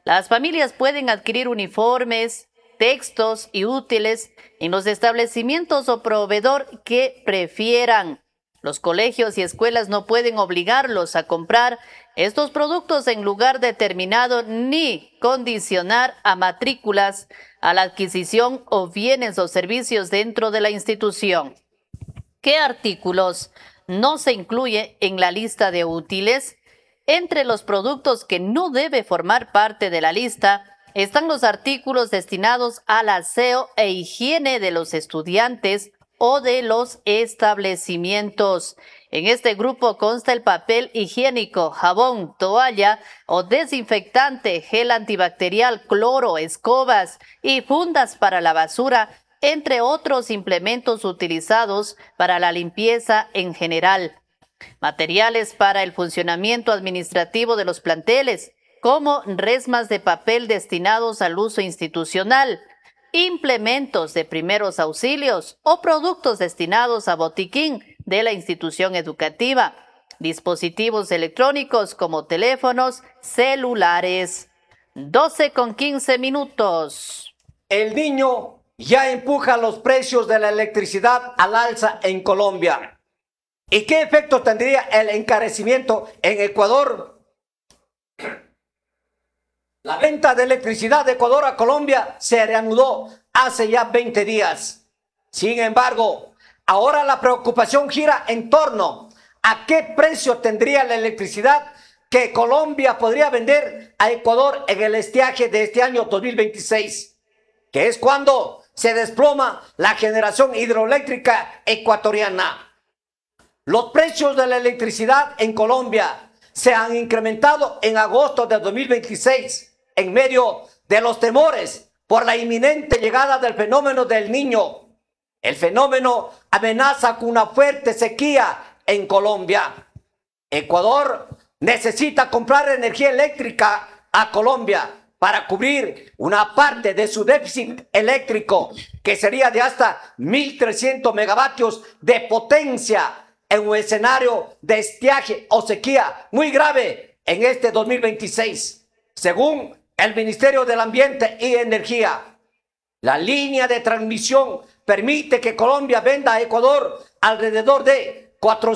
Las familias pueden adquirir uniformes, textos y útiles en los establecimientos o proveedor que prefieran. Los colegios y escuelas no pueden obligarlos a comprar estos productos en lugar determinado ni condicionar a matrículas a la adquisición o bienes o servicios dentro de la institución. ¿Qué artículos no se incluye en la lista de útiles? Entre los productos que no debe formar parte de la lista están los artículos destinados al aseo e higiene de los estudiantes o de los establecimientos. En este grupo consta el papel higiénico, jabón, toalla o desinfectante, gel antibacterial, cloro, escobas y fundas para la basura, entre otros implementos utilizados para la limpieza en general. Materiales para el funcionamiento administrativo de los planteles, como resmas de papel destinados al uso institucional, implementos de primeros auxilios o productos destinados a botiquín de la institución educativa, dispositivos electrónicos como teléfonos celulares. 12:15. El Niño ya empuja los precios de la electricidad al alza en Colombia. ¿Y qué efecto tendría el encarecimiento en Ecuador? La venta de electricidad de Ecuador a Colombia se reanudó hace ya 20 días. Sin embargo, ahora la preocupación gira en torno a qué precio tendría la electricidad que Colombia podría vender a Ecuador en el estiaje de este año 2026, que es cuando se desploma la generación hidroeléctrica ecuatoriana. Los precios de la electricidad en Colombia se han incrementado en agosto de 2026 en medio de los temores por la inminente llegada del fenómeno del Niño. El fenómeno amenaza con una fuerte sequía en Colombia. Ecuador necesita comprar energía eléctrica a Colombia para cubrir una parte de su déficit eléctrico, que sería de hasta 1.300 megavatios de potencia en un escenario de estiaje o sequía muy grave en este 2026, según el Ministerio del Ambiente y Energía. La línea de transmisión permite que Colombia venda a Ecuador alrededor de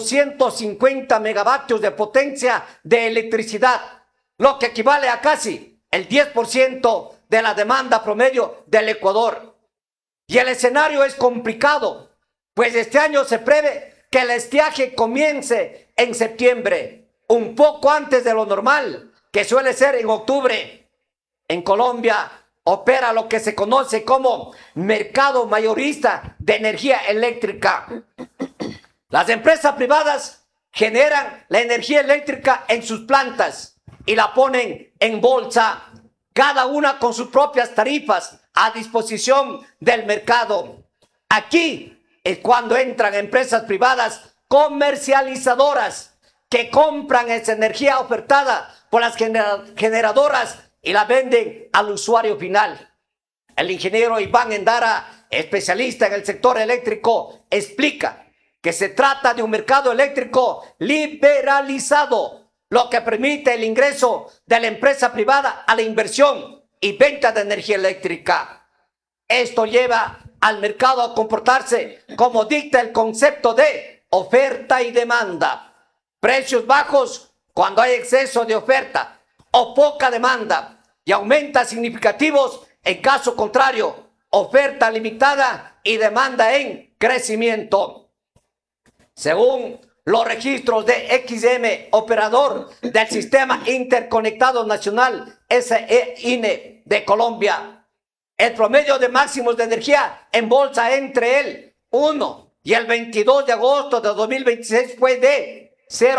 450 megavatios de potencia de electricidad, lo que equivale a casi el 10% de la demanda promedio del Ecuador. Y el escenario es complicado, pues este año se prevé que el estiaje comience en septiembre, un poco antes de lo normal, que suele ser en octubre. En Colombia opera lo que se conoce como mercado mayorista de energía eléctrica. Las empresas privadas generan la energía eléctrica en sus plantas y la ponen en bolsa, cada una con sus propias tarifas a disposición del mercado. Aquí es cuando entran empresas privadas comercializadoras que compran esa energía ofertada por las generadoras y la venden al usuario final. El ingeniero Iván Endara, especialista en el sector eléctrico, explica que se trata de un mercado eléctrico liberalizado, lo que permite el ingreso de la empresa privada a la inversión y venta de energía eléctrica. Esto lleva al mercado a comportarse como dicta el concepto de oferta y demanda. Precios bajos cuando hay exceso de oferta o poca demanda, y aumenta significativos en caso contrario, oferta limitada y demanda en crecimiento. Según los registros de XM, operador del Sistema Interconectado Nacional SEINE de Colombia, el promedio de máximos de energía en bolsa entre el 1 y el 22 de agosto de 2026 fue de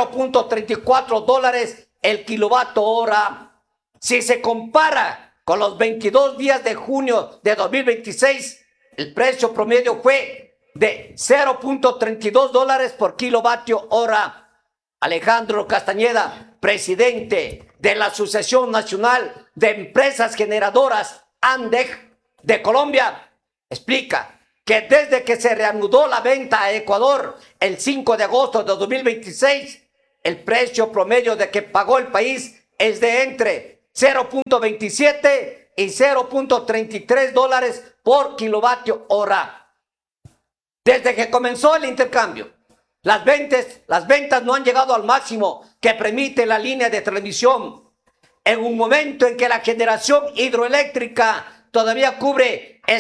$0.34 el kilovatio hora. Si se compara con los 22 días de junio de 2026, el precio promedio fue de $0.32 por kilovatio hora. Alejandro Castañeda, presidente de la Asociación Nacional de Empresas Generadoras ANDEG de Colombia, explica que desde que se reanudó la venta a Ecuador el 5 de agosto de 2026, el precio promedio de que pagó el país es de entre 0.27 y 0.33 dólares por kilovatio hora. Desde que comenzó el intercambio, las ventas no han llegado al máximo que permite la línea de transmisión, en un momento en que la generación hidroeléctrica todavía cubre el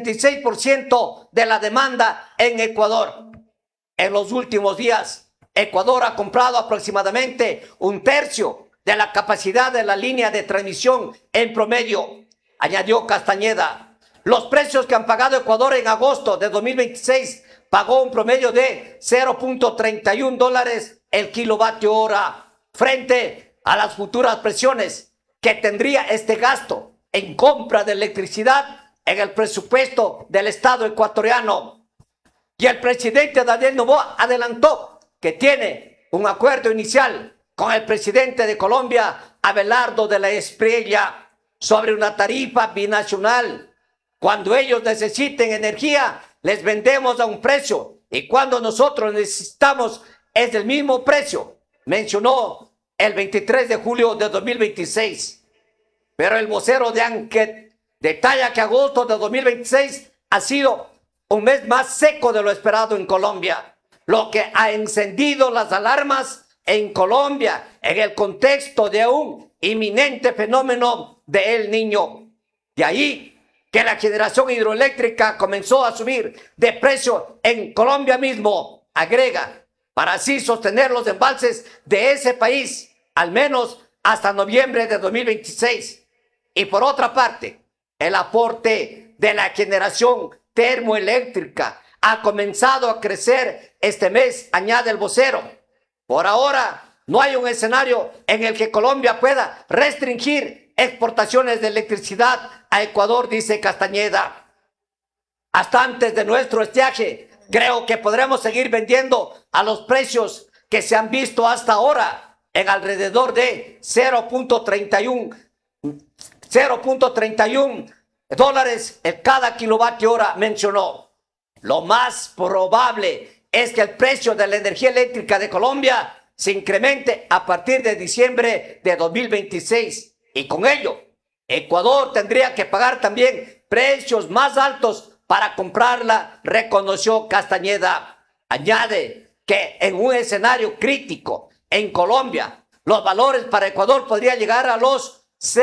76% de la demanda en Ecuador. En los últimos días, Ecuador ha comprado aproximadamente un tercio de la capacidad de la línea de transmisión en promedio, añadió Castañeda. Los precios que han pagado Ecuador en agosto de 2026 pagó un promedio de 0.31 dólares el kilovatio hora, frente a las futuras presiones que tendría este gasto en compra de electricidad en el presupuesto del Estado ecuatoriano. Y el presidente Daniel Noboa adelantó que tiene un acuerdo inicial con el presidente de Colombia, Abelardo de la Espriella, sobre una tarifa binacional. Cuando ellos necesiten energía, les vendemos a un precio, y cuando nosotros necesitamos es del mismo precio, mencionó el 23 de julio de 2026. Pero el vocero de ANKET detalla que agosto de 2026 ha sido un mes más seco de lo esperado en Colombia, lo que ha encendido las alarmas en Colombia en el contexto de un inminente fenómeno de El Niño. De ahí que la generación hidroeléctrica comenzó a subir de precio en Colombia mismo, agrega, para así sostener los embalses de ese país, al menos hasta noviembre de 2026. Y por otra parte, el aporte de la generación termoeléctrica ha comenzado a crecer este mes, añade el vocero. Por ahora, no hay un escenario en el que Colombia pueda restringir exportaciones de electricidad a Ecuador, dice Castañeda. Hasta antes de nuestro estiaje, creo que podremos seguir vendiendo a los precios que se han visto hasta ahora, en alrededor de 0.31 dólares en cada kilovatio hora, mencionó. Lo más probable es que el precio de la energía eléctrica de Colombia se incremente a partir de diciembre de 2026, y con ello Ecuador tendría que pagar también precios más altos para comprarla, reconoció Castañeda. Añade que en un escenario crítico en Colombia, los valores para Ecuador podrían llegar a los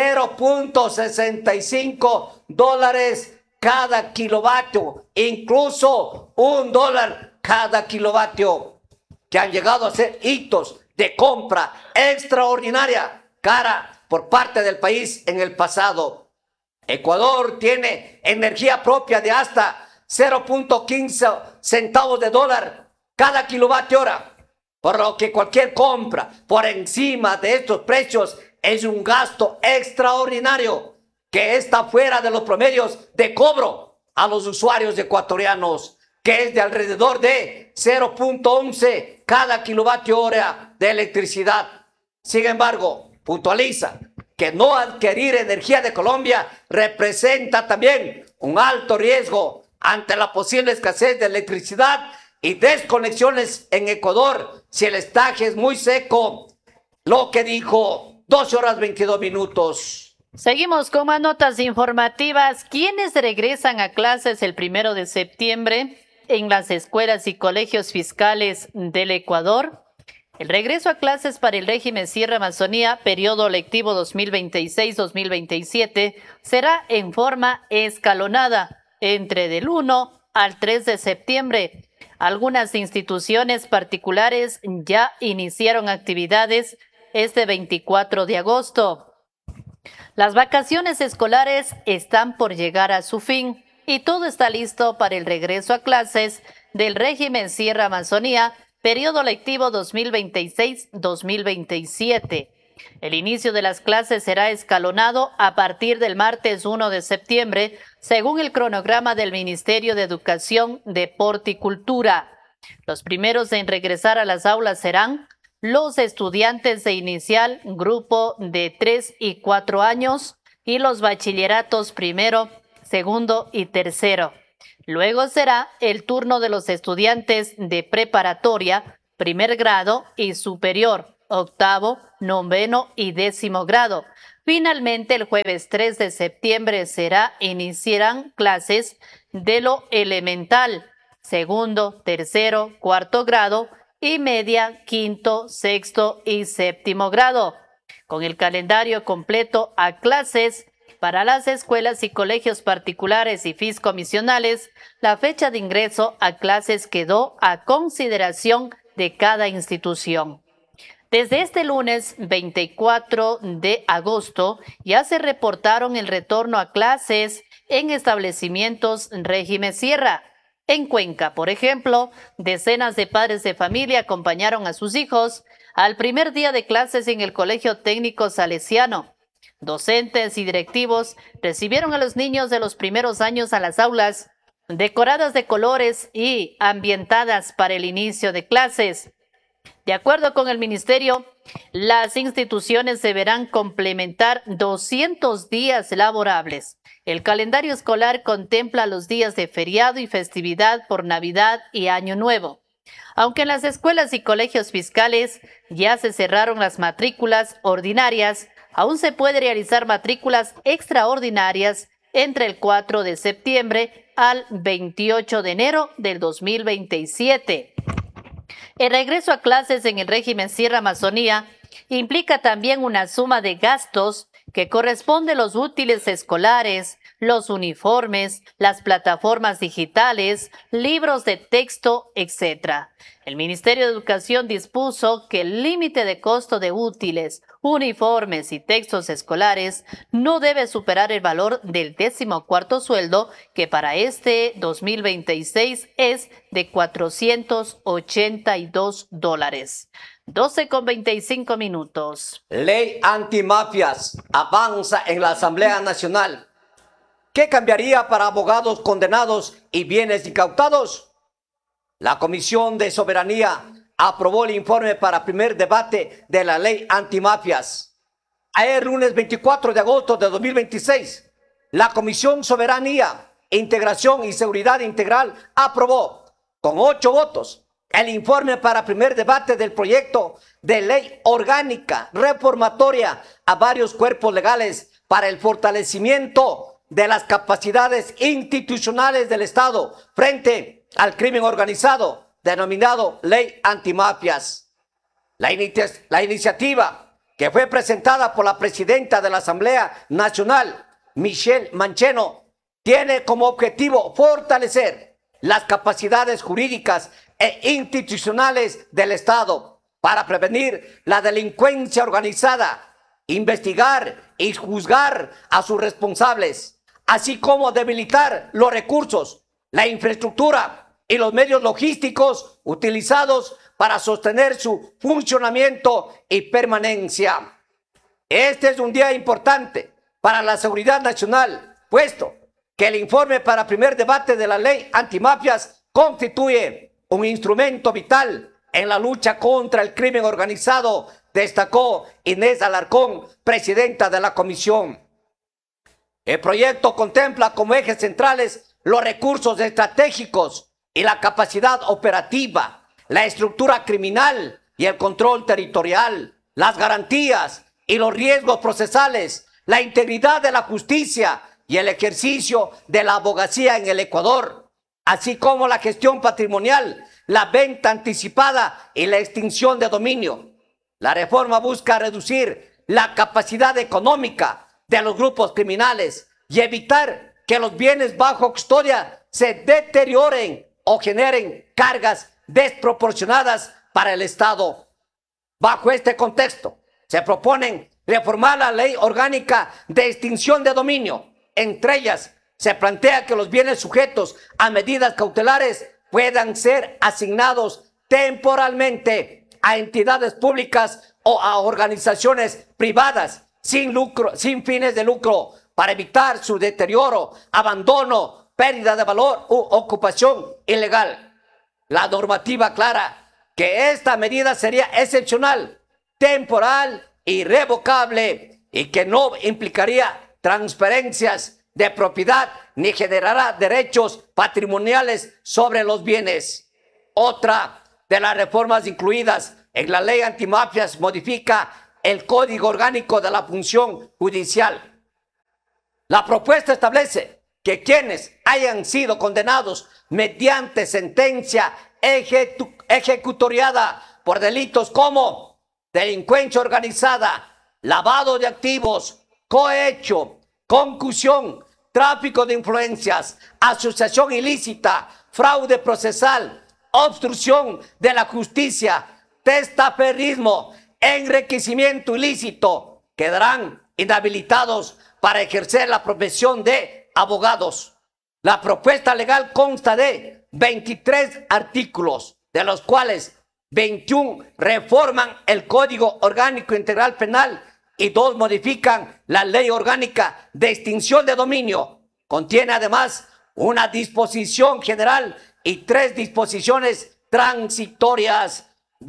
0.65 dólares cada kilovatio, incluso $1 cada kilovatio, que han llegado a ser hitos de compra extraordinaria cara por parte del país en el pasado. Ecuador tiene energía propia de hasta 0.15 centavos de dólar cada kilovatio hora, por lo que cualquier compra por encima de estos precios es un gasto extraordinario que está fuera de los promedios de cobro a los usuarios ecuatorianos, que es de alrededor de 0.11 cada kilovatio hora de electricidad. Sin embargo, puntualiza que no adquirir energía de Colombia representa también un alto riesgo ante la posible escasez de electricidad y desconexiones en Ecuador si el estaje es muy seco, lo que dijo 12:22. Seguimos con más notas informativas. ¿Quiénes regresan a clases el 1 de septiembre en las escuelas y colegios fiscales del Ecuador? El regreso a clases para el régimen Sierra Amazonía, periodo lectivo 2026-2027, será en forma escalonada entre del 1 al 3 de septiembre. Algunas instituciones particulares ya iniciaron actividades este 24 de agosto. Las vacaciones escolares están por llegar a su fin y todo está listo para el regreso a clases del régimen Sierra Amazonía, periodo lectivo 2026-2027. El inicio de las clases será escalonado a partir del martes 1 de septiembre, según el cronograma del Ministerio de Educación, Deporte y Cultura. Los primeros en regresar a las aulas serán los estudiantes de inicial, grupo de 3 y 4 años, y los bachilleratos primero, segundo y tercero. Luego será el turno de los estudiantes de preparatoria, primer grado y superior, octavo, noveno y 10º grado, Finalmente, el jueves 3 de septiembre iniciarán clases de lo elemental, segundo, tercero, cuarto grado y media, quinto, sexto y séptimo grado. Con el calendario completo a clases para las escuelas y colegios particulares y fiscomisionales, la fecha de ingreso a clases quedó a consideración de cada institución. Desde este lunes 24 de agosto ya se reportaron el retorno a clases en establecimientos régimen Sierra. En Cuenca, por ejemplo, decenas de padres de familia acompañaron a sus hijos al primer día de clases en el Colegio Técnico Salesiano. Docentes y directivos recibieron a los niños de los primeros años a las aulas, decoradas de colores y ambientadas para el inicio de clases. De acuerdo con el ministerio, las instituciones deberán complementar 200 días laborables. El calendario escolar contempla los días de feriado y festividad por Navidad y Año Nuevo. Aunque en las escuelas y colegios fiscales ya se cerraron las matrículas ordinarias, aún se puede realizar matrículas extraordinarias entre el 4 de septiembre al 28 de enero del 2027. El regreso a clases en el régimen Sierra Amazonía implica también una suma de gastos que corresponde a los útiles escolares, los uniformes, las plataformas digitales, libros de texto, etc. El Ministerio de Educación dispuso que el límite de costo de útiles, uniformes y textos escolares no debe superar el valor del 14º sueldo, que para este 2026 es de $482. 12:25. Ley antimafias avanza en la Asamblea Nacional. ¿Qué cambiaría para abogados condenados y bienes incautados? La Comisión de Soberanía aprobó el informe para primer debate de la ley antimafias. Ayer, lunes 24 de agosto de 2026, la Comisión Soberanía, Integración y Seguridad Integral aprobó con 8 votos el informe para primer debate del proyecto de ley orgánica reformatoria a varios cuerpos legales para el fortalecimiento de las capacidades institucionales del Estado frente al crimen organizado, denominado Ley Antimafias. La iniciativa, que fue presentada por la presidenta de la Asamblea Nacional, Michelle Mancheno, tiene como objetivo fortalecer las capacidades jurídicas e institucionales del Estado para prevenir la delincuencia organizada, investigar y juzgar a sus responsables, así como debilitar los recursos, la infraestructura y los medios logísticos utilizados para sostener su funcionamiento y permanencia. Este es un día importante para la seguridad nacional, puesto que el informe para primer debate de la ley antimafias constituye un instrumento vital en la lucha contra el crimen organizado, destacó Inés Alarcón, presidenta de la comisión. El proyecto contempla como ejes centrales los recursos estratégicos y la capacidad operativa, la estructura criminal y el control territorial, las garantías y los riesgos procesales, la integridad de la justicia y el ejercicio de la abogacía en el Ecuador, así como la gestión patrimonial, la venta anticipada y la extinción de dominio. La reforma busca reducir la capacidad económica de los grupos criminales y evitar que los bienes bajo custodia se deterioren o generen cargas desproporcionadas para el Estado. Bajo este contexto, se proponen reformar la ley orgánica de extinción de dominio. Entre ellas, se plantea que los bienes sujetos a medidas cautelares puedan ser asignados temporalmente a entidades públicas o a organizaciones privadas sin fines de lucro para evitar su deterioro, abandono, pérdida de valor u ocupación ilegal. La normativa aclara que esta medida sería excepcional, temporal y revocable y que no implicaría transferencias de propiedad ni generará derechos patrimoniales sobre los bienes. Otra de las reformas incluidas en la ley antimafias modifica el Código Orgánico de la Función Judicial. La propuesta establece que quienes hayan sido condenados mediante sentencia ejecutoriada por delitos como delincuencia organizada, lavado de activos, cohecho, concusión, tráfico de influencias, asociación ilícita, fraude procesal, obstrucción de la justicia, testaferrismo, enriquecimiento ilícito, quedarán inhabilitados para ejercer la profesión de abogados. La propuesta legal consta de 23 artículos, de los cuales 21 reforman el Código Orgánico Integral Penal y 2 modifican la Ley Orgánica de Extinción de Dominio. Contiene además una disposición general y 3 disposiciones transitorias.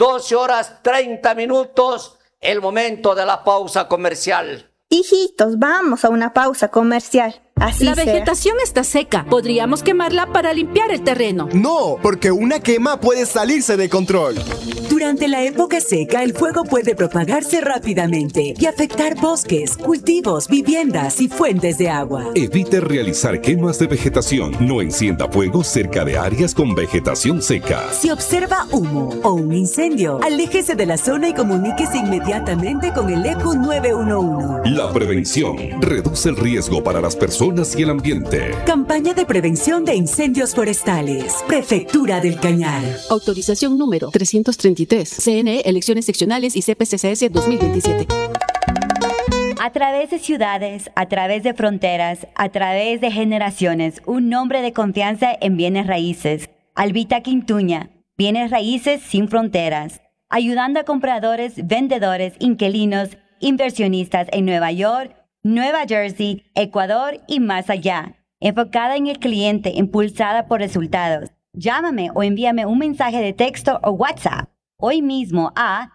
12:30, el momento de la pausa comercial. Hijitos, vamos a una pausa comercial. Así La será. vegetación está seca. Podríamos quemarla para limpiar el terreno. No, porque una quema puede salirse de control. Durante la época seca, el fuego puede propagarse rápidamente y afectar bosques, cultivos, viviendas y fuentes de agua. Evite realizar quemas de vegetación. No encienda fuego cerca de áreas con vegetación seca. Si observa humo o un incendio, aléjese de la zona y comuníquese inmediatamente con el ECO 911. La prevención reduce el riesgo para las personas y el ambiente. Campaña de prevención de incendios forestales. Prefectura del Cañar. Autorización número 333. CNE, Elecciones Seccionales y CPCCS 2027. A través de ciudades, a través de fronteras, a través de generaciones, un nombre de confianza en bienes raíces. Albita Quintuña, bienes raíces sin fronteras. Ayudando a compradores, vendedores, inquilinos, inversionistas en Nueva York, Nueva Jersey, Ecuador y más allá. Enfocada en el cliente, impulsada por resultados. Llámame o envíame un mensaje de texto o WhatsApp hoy mismo a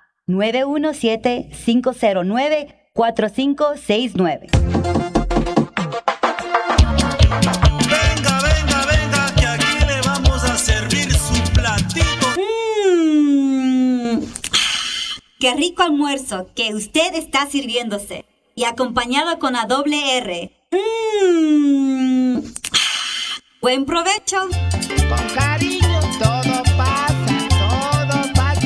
917-509-4569. Venga, venga, venga, que aquí le vamos a servir su platito. ¡Qué rico almuerzo que usted está sirviéndose! Y acompañado con la doble R. ¡Buen provecho! Con cariño todo pasa, todo pasa.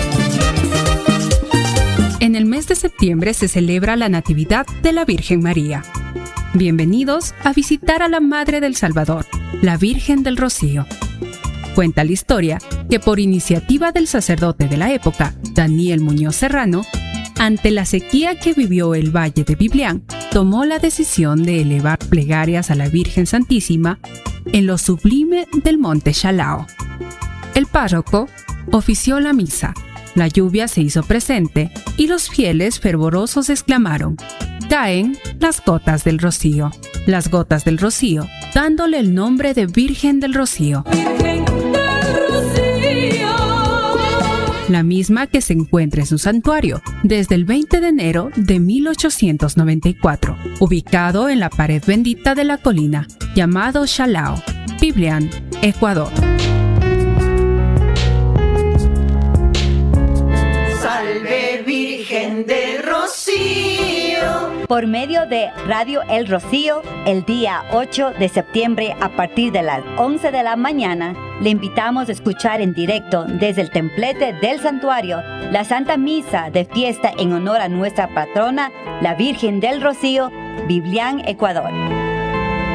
En el mes de septiembre se celebra la Natividad de la Virgen María. Bienvenidos a visitar a la Madre del Salvador, la Virgen del Rocío. Cuenta la historia que por iniciativa del sacerdote de la época, Daniel Muñoz Serrano, ante la sequía que vivió el Valle de Biblián, tomó la decisión de elevar plegarias a la Virgen Santísima en lo sublime del monte Shalao. El párroco ofició la misa, la lluvia se hizo presente y los fieles fervorosos exclamaron: «Caen las gotas del rocío», las gotas del rocío, dándole el nombre de Virgen del Rocío. La misma que se encuentra en su santuario desde el 20 de enero de 1894, ubicado en la pared bendita de la colina, llamado Shalao, Biblián, Ecuador. Salve Virgen del Rocío. Por medio de Radio El Rocío, el día 8 de septiembre a partir de las 11 de la mañana, le invitamos a escuchar en directo desde el templete del santuario la Santa Misa de fiesta en honor a nuestra patrona, la Virgen del Rocío, Biblián, Ecuador.